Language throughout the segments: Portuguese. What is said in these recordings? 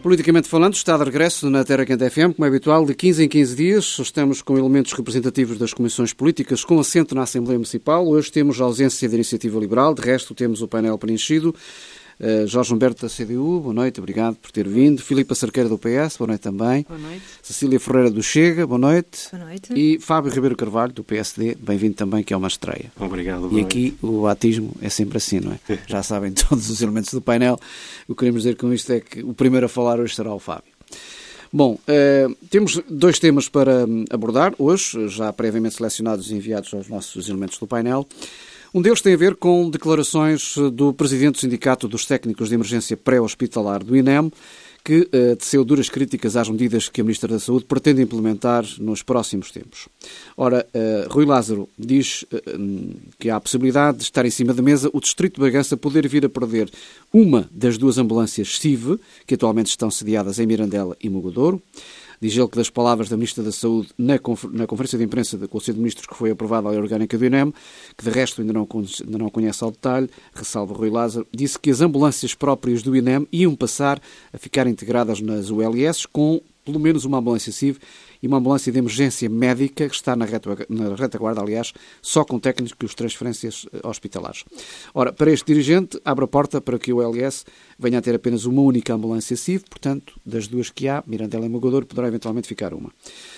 Politicamente falando, está de regresso na Terra Quente FM, como é habitual, de 15 em 15 dias. Estamos com elementos representativos das comissões políticas com assento na Assembleia Municipal. Hoje temos a ausência da Iniciativa Liberal, de resto temos o painel preenchido. Jorge Humberto da CDU, boa noite, obrigado por ter vindo. Filipa Cerqueira do PS, boa noite também. Boa noite. Cecília Ferreira do Chega, boa noite. Boa noite. E Fábio Ribeiro Carvalho do PSD, bem-vindo também, que é uma estreia. Obrigado. E aqui o atismo é sempre assim, não é? Já sabem todos os elementos do painel. O que queremos dizer com isto é que o primeiro a falar hoje será o Fábio. Bom, temos dois temas para abordar hoje, já previamente selecionados e enviados aos nossos elementos do painel. Um deles tem a ver com declarações do presidente do Sindicato dos Técnicos de Emergência Pré-Hospitalar do INEM, que teceu duras críticas às medidas que a Ministra da Saúde pretende implementar nos próximos tempos. Ora, Rui Lázaro diz que há a possibilidade de estar em cima da mesa o Distrito de Bragança poder vir a perder uma das duas ambulâncias CIV, que atualmente estão sediadas em Mirandela e Mogadouro. Diz ele que das palavras da Ministra da Saúde na conferência de imprensa do Conselho de Ministros que foi aprovada a lei orgânica do INEM, que de resto ainda não conhece ao detalhe, ressalva Rui Lázaro, disse que as ambulâncias próprias do INEM iam passar a ficar integradas nas ULS com pelo menos uma ambulância CIV e uma ambulância de emergência médica que está na retaguarda, aliás, só com técnicos de transferências hospitalares. Ora, para este dirigente, abre a porta para que o ULS venha a ter apenas uma única ambulância CIV, portanto, das duas que há, Mirandela e Mogadouro, poderá eventualmente ficar uma.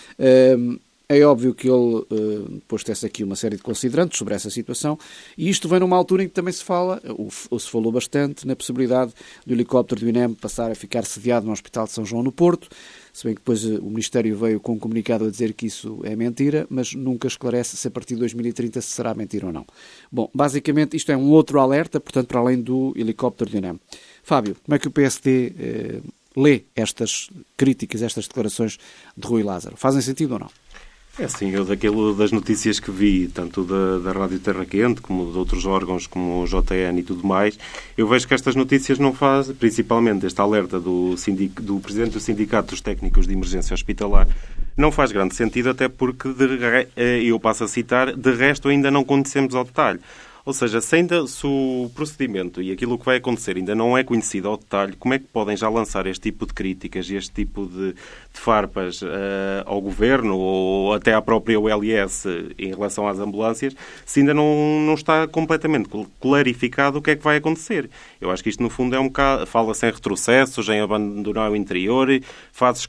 É óbvio que ele depois tece aqui uma série de considerantes sobre essa situação e isto vem numa altura em que também se fala, ou se falou bastante, na possibilidade do helicóptero do INEM passar a ficar sediado no Hospital de São João no Porto, se bem que depois o Ministério veio com um comunicado a dizer que isso é mentira, mas nunca esclarece se a partir de 2030 se será mentira ou não. Bom, basicamente isto é um outro alerta, portanto, para além do helicóptero do INEM. Fábio, como é que o PSD lê estas críticas, estas declarações de Rui Lázaro? Fazem sentido ou não? É assim, eu das notícias que vi, tanto da Rádio Terra Quente, como de outros órgãos, como o JN e tudo mais, eu vejo que estas notícias não fazem, principalmente este alerta do Presidente do Sindicato dos Técnicos de Emergência Hospitalar, não faz grande sentido, até porque, eu passo a citar, de resto ainda não conhecemos ao detalhe. Ou seja, se o procedimento e aquilo que vai acontecer ainda não é conhecido ao detalhe, como é que podem já lançar este tipo de críticas e este tipo de farpas ao Governo ou até à própria ULS em relação às ambulâncias, se ainda não está completamente clarificado o que é que vai acontecer? Eu acho que isto, no fundo, é um bocado... Fala-se em retrocessos, em abandonar o interior, fases